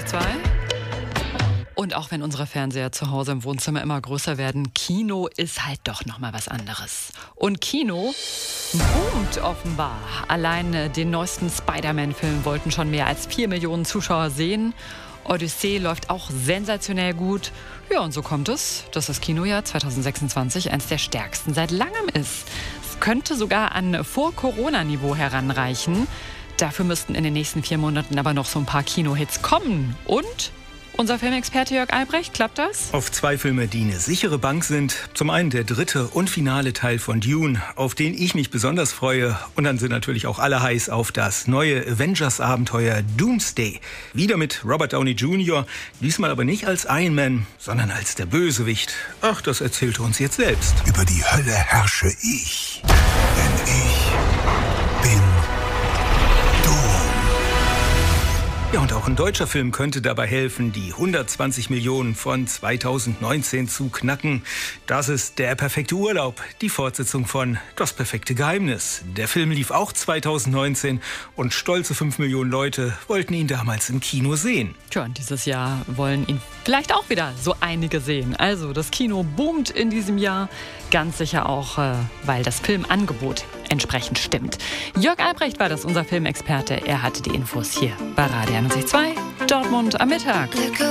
91,2. Und auch wenn unsere Fernseher zu Hause im Wohnzimmer immer größer werden, Kino ist halt doch noch mal was anderes. Und Kino boomt offenbar. Allein den neuesten Spider-Man-Film wollten schon mehr als 4 Millionen Zuschauer sehen. Odyssee läuft auch sensationell gut. Ja, und so kommt es, dass das Kinojahr 2026 eines der stärksten seit langem ist. Es könnte sogar an Vor-Corona-Niveau heranreichen. Dafür müssten in den nächsten 4 Monaten aber noch so ein paar Kinohits kommen. Und unser Filmexperte Jörg Albrecht, klappt das? Auf 2 Filme, die eine sichere Bank sind. Zum einen der 3. und finale Teil von Dune, auf den ich mich besonders freue. Und dann sind natürlich auch alle heiß auf das neue Avengers-Abenteuer Doomsday. Wieder mit Robert Downey Jr., diesmal aber nicht als Iron Man, sondern als der Bösewicht. Ach, das erzählt er uns jetzt selbst. Über die Hölle herrsche ich, denn ich bin Doom. Ja, und auch ein deutscher Film könnte dabei helfen, die 120 Millionen von 2019 zu knacken. Das ist Der perfekte Urlaub, die Fortsetzung von Das perfekte Geheimnis. Der Film lief auch 2019 und stolze 5 Millionen Leute wollten ihn damals im Kino sehen. Tja, und dieses Jahr wollen ihn vielleicht auch wieder so einige sehen. Also das Kino boomt in diesem Jahr, ganz sicher auch, weil das Filmangebot entsprechend stimmt. Jörg Albrecht war das, unser Filmexperte. Er hatte die Infos hier bei Radio 91,2 Dortmund am Mittag.